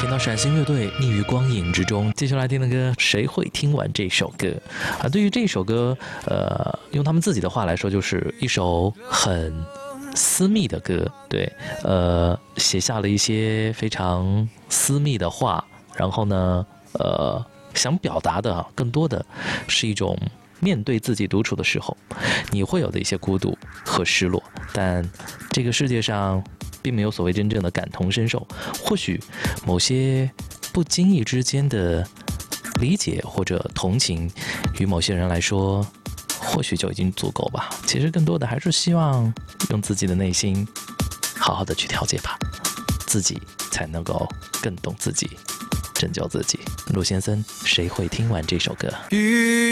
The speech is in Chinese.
听到闪星乐队《溺于光影之中》，接下来听的歌，谁会听完这首歌啊？对于这首歌，用他们自己的话来说，就是一首很私密的歌，对，写下了一些非常私密的话，然后呢，想表达的更多的是一种面对自己独处的时候，你会有的一些孤独和失落，但这个世界上并没有所谓真正的感同身受，或许某些不经意之间的理解或者同情，于某些人来说，或许就已经足够吧。其实更多的还是希望用自己的内心好好的去调节吧，自己才能够更懂自己，拯救自己。陆先生，谁会听完这首歌？